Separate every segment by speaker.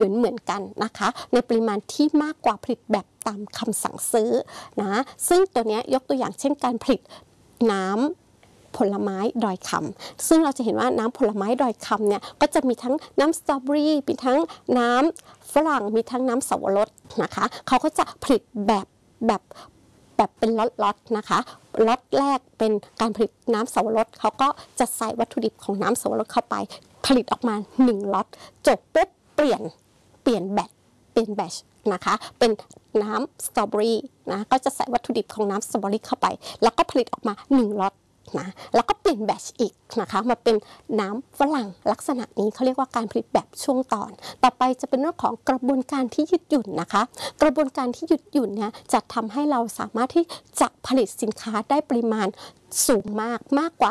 Speaker 1: เหมือนกันนะคะในปริมาณที่มากกว่าผลิตแบบตามคำสั่งซื้อนะซึ่งตัวนี้ยกตัวอย่างเช่นการผลิตน้ำผลไม้ดอยคำซึ่งเราจะเห็นว่าน้ำผลไม้ดอยคำเนี่ยก็จะมีทั้งน้ำสตรอเบอรี่มีทั้งน้ำฝรั่งมีทั้งน้ำสับปะรดนะคะเขาก็จะผลิตแบบเป็นล็อตนะคะล็อตแรกเป็นการผลิตน้ำสับปะรดเขาก็จะใส่วัตถุดิบของน้ำสับปะรดเข้าไปผลิตออกมา1ล็อตจบปุ๊บเปลี่ยนแบตชนะคะเป็นน้ำสตรอเบอรี่นะก็จะใส่วัตถุดิบของน้ำสตรอเบอรี่เข้าไปแล้วก็ผลิตออกมา1ล็อตนะแล้วก็เปลี่ยนแบตชอีกนะคะมาเป็นน้ำฝรั่งลักษณะนี้เขาเรียกว่าการผลิตแบบช่วงตอนต่อไปจะเป็นเรื่องของกระบวนการที่ยืดหยุ่นนะคะกระบวนการที่ยืดหยุ่นเนี่ยจะทำให้เราสามารถที่จะผลิตสินค้าได้ปริมาณสูงมากกว่า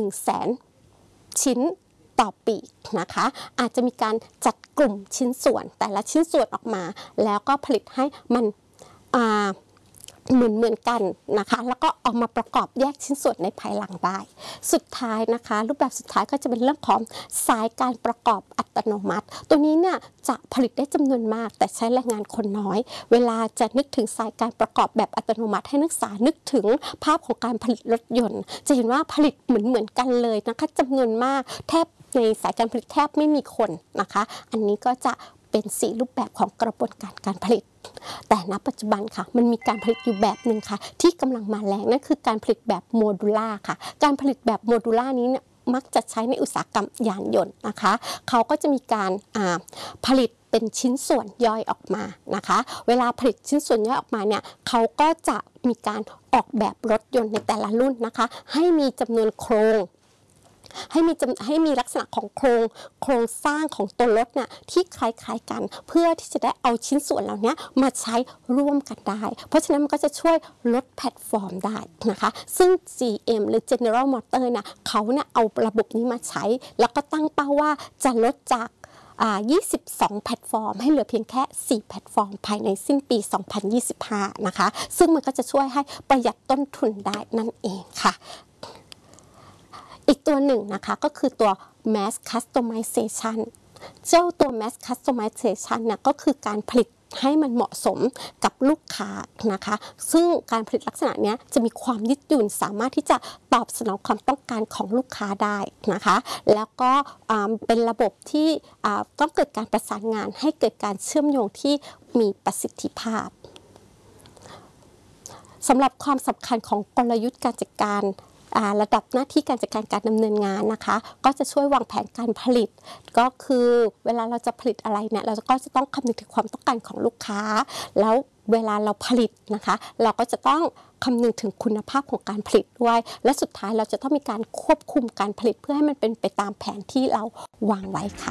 Speaker 1: 100,000 ชิ้นต่อปีนะคะอาจจะมีการจัดกลุ่มชิ้นส่วนแต่ละชิ้นส่วนออกมาแล้วก็ผลิตให้มันเหมือนกันนะคะแล้วก็เอามาประกอบแยกชิ้นส่วนในภายหลังได้สุดท้ายนะคะรูปแบบสุดท้ายก็จะเป็นเรื่องของสายการประกอบอัตโนมัติตัวนี้เนี่ยจะผลิตได้จำนวนมากแต่ใช้แรงงานคนน้อยเวลาจะนึกถึงสายการประกอบแบบอัตโนมัติให้นักศึกษานึกถึงภาพของการผลิตรถยนต์จะเห็นว่าผลิตเหมือนกันเลยนะคะจำนวนมากแทบในสายการผลิตแทบไม่มีคนนะคะอันนี้ก็จะเป็น4รูปแบบของกระบวนการผลิตแต่ณปัจจุบันค่ะมันมีการผลิตอยู่แบบหนึ่งค่ะที่กำลังมาแรงนั่นคือการผลิตแบบโมดูล่าค่ะการผลิตแบบโมดูล่านี้เนี่ยมักจะใช้ในอุตสาหกรรมยานยนต์นะคะเขาก็จะมีการผลิตเป็นชิ้นส่วนย่อยออกมานะคะเวลาผลิตชิ้นส่วนย่อยออกมาเนี่ยเขาก็จะมีการออกแบบรถยนต์ในแต่ละรุ่นนะคะให้มีจำนวนโครงให้มีลักษณะของโครงสร้างของตัวรถเนี่ยที่คล้ายๆกันเพื่อที่จะได้เอาชิ้นส่วนเหล่านี้มาใช้ร่วมกันได้เพราะฉะนั้นมันก็จะช่วยลดแพลตฟอร์มได้นะคะซึ่ง GM หรือ General Motors เนี่ยเขาเนี่ยเอาระบบนี้มาใช้แล้วก็ตั้งเป้าว่าจะลดจาก22 แพลตฟอร์มให้เหลือเพียงแค่4 แพลตฟอร์มภายในสิ้นปี 2025 นะคะซึ่งมันก็จะช่วยให้ประหยัดต้นทุนได้นั่นเองค่ะอีกตัวหนึ่งนะคะก็คือตัว mass customization เจ้าตัว mass customization เนี่ยก็คือการผลิตให้มันเหมาะสมกับลูกค้านะคะซึ่งการผลิตลักษณะนี้จะมีความยืดหยุ่นสามารถที่จะตอบสนองความต้องการของลูกค้าได้นะคะแล้วก็เป็นระบบที่ต้องเกิดการประสานงานให้เกิดการเชื่อมโยงที่มีประสิทธิภาพสำหรับความสำคัญของกลยุทธ์การจัดการระดับหน้าที่การจัดการดำเนินงานนะคะก็จะช่วยวางแผนการผลิตก็คือเวลาเราจะผลิตอะไรเนี่ยเราก็จะต้องคำนึงถึงความต้องการของลูกค้าแล้วเวลาเราผลิตนะคะเราก็จะต้องคำนึงถึงคุณภาพของการผลิตด้วยและสุดท้ายเราจะต้องมีการควบคุมการผลิตเพื่อให้มันเป็นไปตามแผนที่เราวางไว้ค่ะ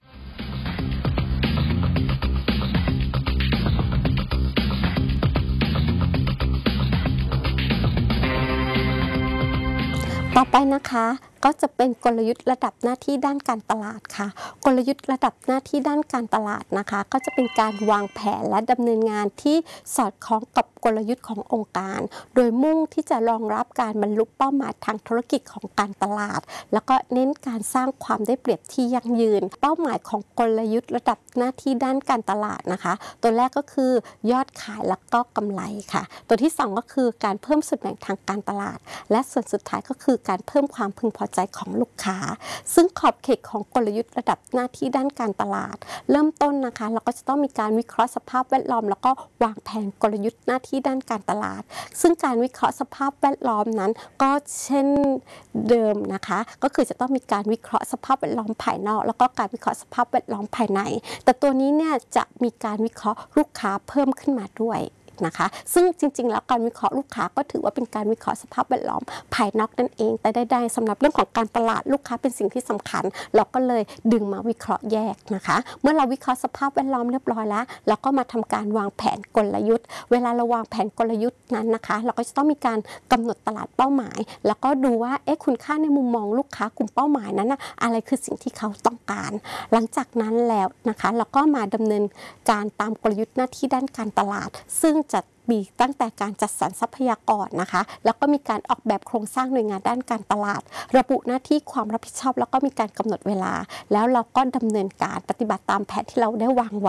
Speaker 1: ต่อไปนะคะก็จะเป็นกลยุทธ์ระดับหน้าที่ด้านการตลาดค่ะกลยุทธ์ระดับหน้าที่ด้านการตลาดนะคะก็จะเป็นการวางแผนและดำเนินงานที่สอดคล้องกับกลยุทธ์ขององค์การโดยมุ่งที่จะรองรับการบรรลุเป้าหมายทางธุรกิจของการตลาดแล้วก็เน้นการสร้างความได้เปรียบที่ยั่งยืนเป้าหมายของกลยุทธ์ระดับหน้าที่ด้านการตลาดนะคะตัวแรกก็คือยอดขายแล้วก็กำไรค่ะตัวที่2ก็คือการเพิ่มส่วนแบ่งทางการตลาดและส่วนสุดท้ายก็คือการเพิ่มความพึงพอใจของลูกค้าซึ่งขอบเขตของกลยุทธ์ระดับหน้าที่ด้านการตลาดเริ่มต้นนะคะเราก็จะต้องมีการวิเคราะห์สภาพแวดล้อมแล้วก็วางแผนกลยุทธ์หน้าที่ด้านการตลาดซึ่งการวิเคราะห์สภาพแวดล้อมนั้นก็เช่นเดิมนะคะก็คือจะต้องมีการวิเคราะห์สภาพแวดล้อมภายนอกแล้วก็การวิเคราะห์สภาพแวดล้อมภายในแต่ตัวนี้เนี่ยจะมีการวิเคราะห์ลูกค้าเพิ่มขึ้นมาด้วยนะคะซึ่งจริงๆแล้วการวิเคราะห์ลูกค้าก็ถือว่าเป็นการวิเคราะห์สภาพแวดล้อมภายนอกนั่นเองแต่ใดๆสำหรับเรื่องของการตลาดลูกค้าเป็นสิ่งที่สำคัญเราก็เลยดึงมาวิเคราะห์แยกนะคะเมื่อเราวิเคราะห์สภาพแวดล้อมเรียบร้อยแล้วเราก็มาทำการวางแผนกลยุทธ์เวลาเราวางแผนกลยุทธ์นั้นนะคะเราก็จะต้องมีการกำหนดตลาดเป้าหมายแล้วก็ดูว่าคุณค่าในมุมมองลูกค้ากลุ่มเป้าหมายนั้นอะไรคือสิ่งที่เขาต้องการหลังจากนั้นแล้วนะคะเราก็มาดำเนินการตามกลยุทธ์หน้าที่ด้านการตลาดซึ่งจะมีตั้งแต่การจัดสรรทรัพยากรนะคะแล้วก็มีการออกแบบโครงสร้างหน่วยงานด้านการตลาดระบุหน้าที่ความรับผิดชอบแล้วก็มีการกำหนดเวลาแล้วเราก็ดำเนินการปฏิบัติตามแผนที่เราได้วางไว้